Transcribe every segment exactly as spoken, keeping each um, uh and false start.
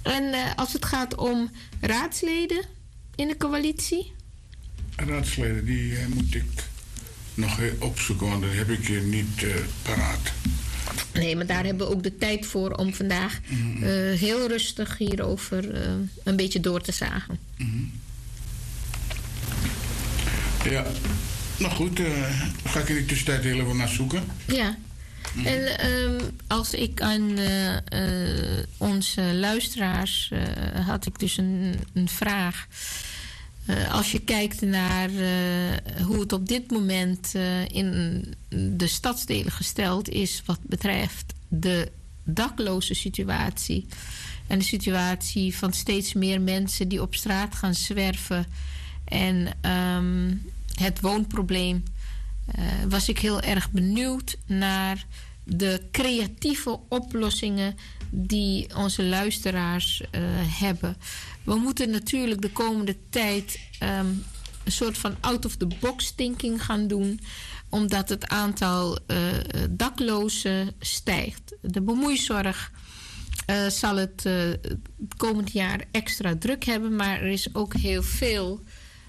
En uh, als het gaat om raadsleden in de coalitie? Raadsleden, die uh, moet ik nog opzoeken, want dat heb ik hier niet uh, paraat. Nee, maar daar hebben we ook de tijd voor om vandaag mm-hmm. uh, heel rustig hierover uh, een beetje door te zagen. Mm-hmm. Ja, nou goed, uh, ga ik in de tussentijd heel even naar zoeken. Ja. Mm-hmm. En um, als ik aan uh, uh, onze luisteraars uh, had ik dus een, een vraag. Uh, als je kijkt naar uh, hoe het op dit moment uh, in de stadsdelen gesteld is wat betreft de dakloze situatie en de situatie van steeds meer mensen die op straat gaan zwerven en um, het woonprobleem, uh, was ik heel erg benieuwd naar de creatieve oplossingen die onze luisteraars uh, hebben. We moeten natuurlijk de komende tijd um, een soort van out-of-the-box thinking gaan doen, omdat het aantal uh, daklozen stijgt. De bemoeizorg uh, zal het uh, komend jaar extra druk hebben, maar er is ook heel veel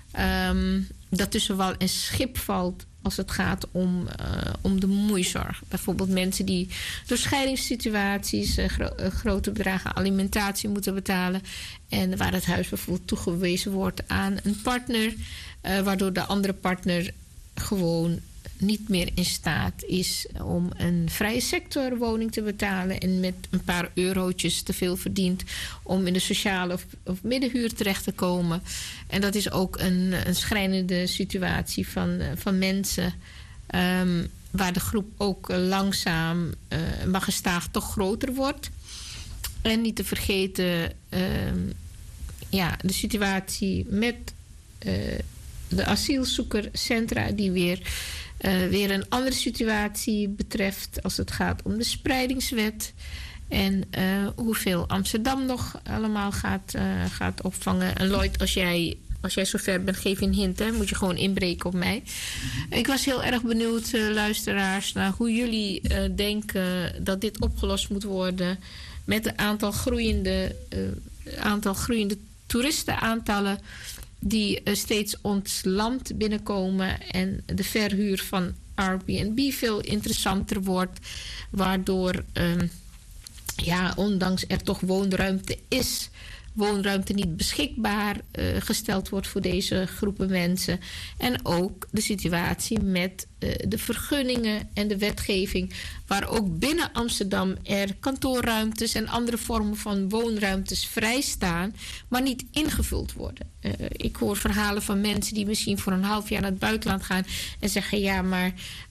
um, dat tussen wal en schip valt als het gaat om, uh, om de bemoeizorg. Bijvoorbeeld mensen die door scheidingssituaties uh, gro- uh, grote bedragen alimentatie moeten betalen en waar het huis bijvoorbeeld toegewezen wordt aan een partner, uh, waardoor de andere partner gewoon niet meer in staat is om een vrije sectorwoning te betalen en met een paar eurotjes te veel verdient om in de sociale of, of middenhuur terecht te komen. En dat is ook een, een schrijnende situatie van, van mensen um, waar de groep ook langzaam, uh, maar gestaag toch groter wordt. En niet te vergeten um, ja, de situatie met uh, de asielzoekercentra die weer Uh, weer een andere situatie betreft als het gaat om de spreidingswet en uh, hoeveel Amsterdam nog allemaal gaat, uh, gaat opvangen. En Lloyd, als jij, als jij zover bent, geef je een hint, hè? Moet je gewoon inbreken op mij. Mm-hmm. Ik was heel erg benieuwd, uh, luisteraars, naar hoe jullie uh, denken dat dit opgelost moet worden met het aantal groeiende, uh, aantal groeiende toeristenaantallen die uh, steeds ons land binnenkomen en de verhuur van Airbnb veel interessanter wordt, waardoor um, ja, ondanks er toch woonruimte is, woonruimte niet beschikbaar uh, gesteld wordt voor deze groepen mensen. En ook de situatie met uh, de vergunningen en de wetgeving, waar ook binnen Amsterdam er kantoorruimtes en andere vormen van woonruimtes vrijstaan, maar niet ingevuld worden. Uh, ik hoor verhalen van mensen die misschien voor een half jaar naar het buitenland gaan en zeggen, ja, maar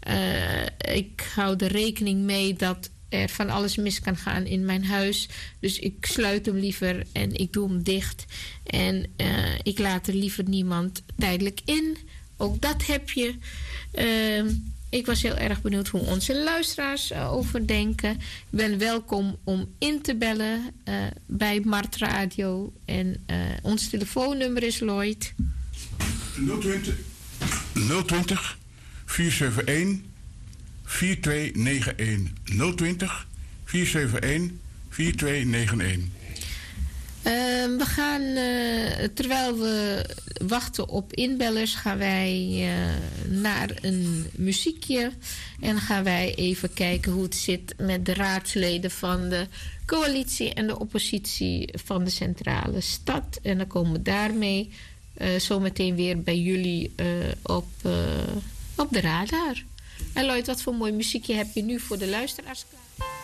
uh, ik hou er rekening mee dat er van alles mis kan gaan in mijn huis. Dus ik sluit hem liever en ik doe hem dicht. En uh, ik laat er liever niemand tijdelijk in. Ook dat heb je. Uh, ik was heel erg benieuwd hoe onze luisteraars uh, over denken. Ik ben welkom om in te bellen uh, bij Mart Radio. En uh, ons telefoonnummer is Lloyd. nul twintig, nul twintig, vier zeven een, vier twee negen een. nul twintig, vier zeven een, vier twee negen een. Uh, we gaan, uh, terwijl we wachten op inbellers, gaan wij uh, naar een muziekje. En gaan wij even kijken hoe het zit met de raadsleden van de coalitie en de oppositie van de centrale stad. En dan komen we daarmee uh, zometeen weer bij jullie uh, op, uh, op de radar. En Lloyd, wat voor mooi muziekje heb je nu voor de luisteraars klaar?